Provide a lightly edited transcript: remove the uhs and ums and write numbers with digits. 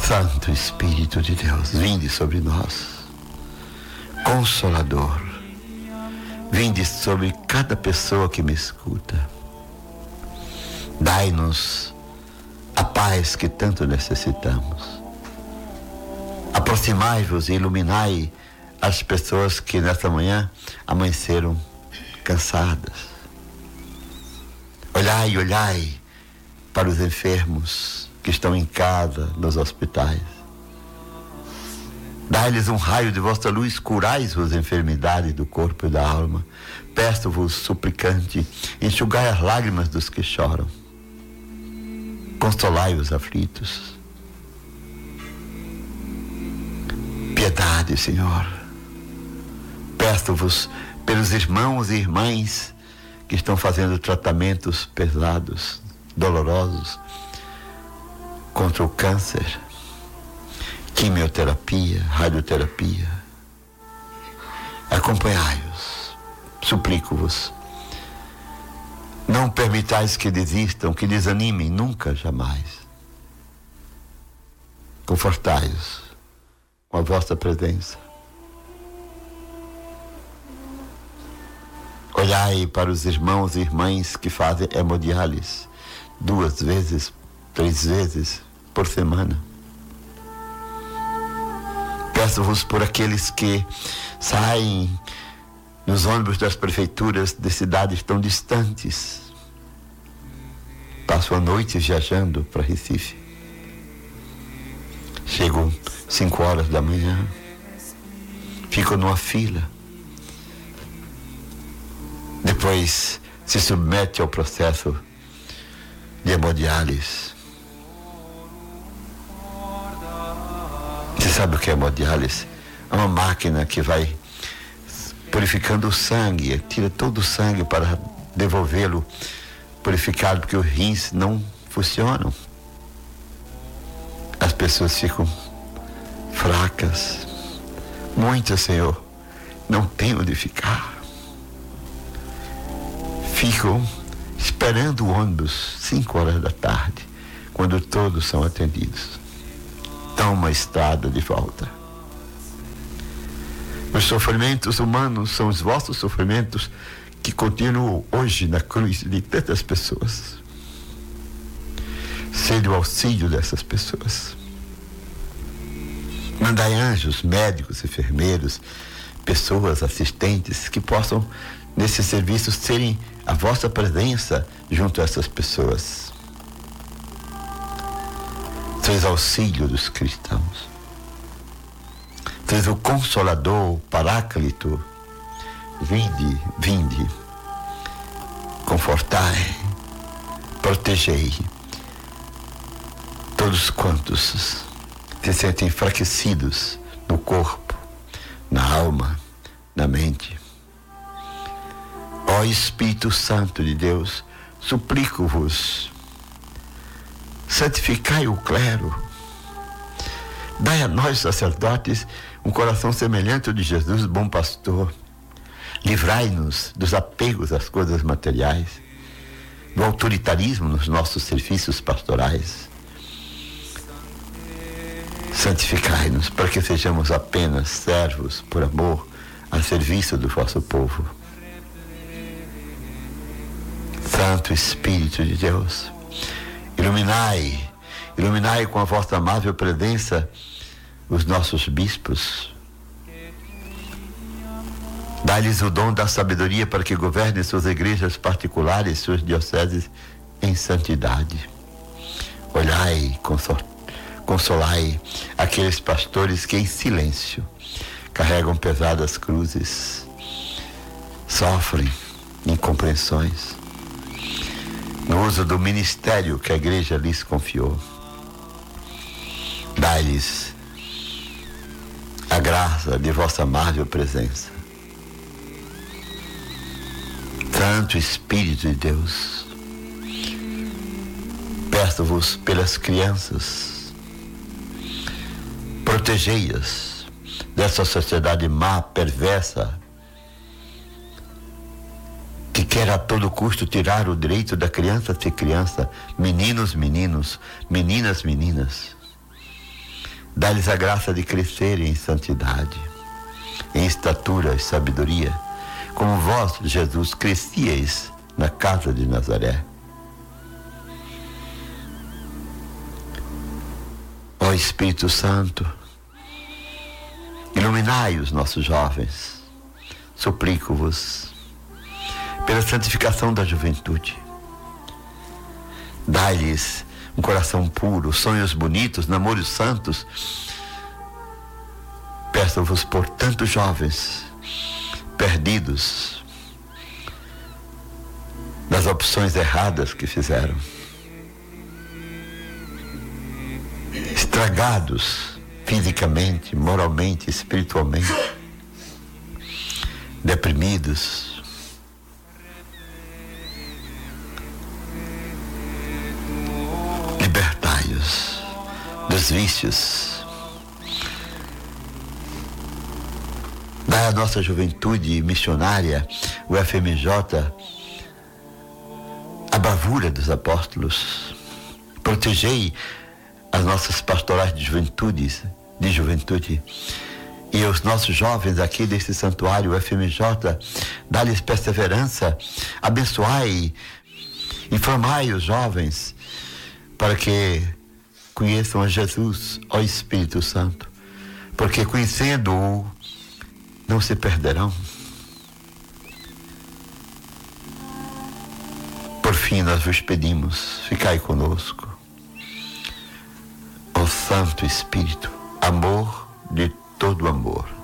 Santo Espírito de Deus, vinde sobre nós, Consolador, vinde sobre cada pessoa que me escuta. Dai-nos a paz que tanto necessitamos. Aproximai-vos e iluminai as pessoas que nesta manhã amanheceram cansadas. Olhai, olhai para os enfermos que estão em casa, nos hospitais. Dai-lhes um raio de vossa luz, curai suas enfermidades do corpo e da alma. Peço-vos, suplicante, enxugai as lágrimas dos que choram. Consolai os aflitos. Piedade, Senhor. Peço-vos pelos irmãos e irmãs que estão fazendo tratamentos pesados, dolorosos, contra o câncer, quimioterapia, radioterapia. Acompanhai-os, suplico-vos. Não permitais que desistam, que desanimem, nunca, jamais. Confortai-os com a vossa presença. Olhai para os irmãos e irmãs que fazem hemodiálise 2 vezes, 3 vezes por semana. Peço-vos por aqueles que saem nos ônibus das prefeituras de cidades tão distantes. Passam a noite viajando para Recife. Chegam 5 horas da manhã. Ficam numa fila. Depois se submete ao processo de hemodiálise. Você sabe o que é hemodiálise? É uma máquina que vai purificando o sangue, tira todo o sangue para devolvê-lo purificado, porque os rins não funcionam. As pessoas ficam fracas. Muitas, Senhor, não têm onde ficar. Ficam esperando o ônibus 5 horas da tarde, quando todos são atendidos. Toma a estrada de volta. Os sofrimentos humanos são os vossos sofrimentos que continuam hoje na cruz de tantas pessoas. Sede o auxílio dessas pessoas. Mandai anjos, médicos, enfermeiros, pessoas, assistentes, que possam, nesse serviço, serem a vossa presença junto a essas pessoas. Sois auxílio dos cristãos. Sois o Consolador, o Paráclito. Vinde, vinde. Confortai, protegei todos quantos se sentem enfraquecidos no corpo, na alma, na mente. Ó Espírito Santo de Deus, suplico-vos, santificai o clero, dai a nós, sacerdotes, um coração semelhante ao de Jesus, bom pastor. Livrai-nos dos apegos às coisas materiais, do autoritarismo nos nossos serviços pastorais. Santificai-nos para que sejamos apenas servos por amor a serviço do vosso povo. Santo Espírito de Deus, iluminai com a vossa amável presença os nossos bispos. Dai-lhes o dom da sabedoria para que governem suas igrejas particulares, suas dioceses em santidade. Olhai, consolai aqueles pastores que em silêncio carregam pesadas cruzes, sofrem incompreensões no uso do ministério que a igreja lhes confiou. Dai-lhes a graça de vossa amável presença. Santo Espírito de Deus, peço-vos pelas crianças, protegei-as dessa sociedade má, perversa, que quer a todo custo tirar o direito da criança ser criança, meninos, meninos, meninas, meninas. Dá-lhes a graça de crescerem em santidade, em estatura e sabedoria, como vós, Jesus, crescíeis na casa de Nazaré. Ó Espírito Santo, iluminai os nossos jovens. Suplico-vos, pela santificação da juventude. Dai-lhes um coração puro, sonhos bonitos, namoros santos. Peço-vos por tantos jovens perdidos das opções erradas que fizeram, estragados fisicamente, moralmente, espiritualmente, deprimidos. Libertai-os dos vícios. Dai à nossa juventude missionária, o FMJ, a bravura dos apóstolos. Protegei as nossas pastorais de juventude e os nossos jovens aqui deste santuário FMJ. Dá-lhes perseverança, abençoai, informai os jovens para que conheçam a Jesus, ó Espírito Santo, porque conhecendo-o não se perderão. Por fim, nós vos pedimos, ficai conosco. Ó Santo Espírito, amor de todo amor,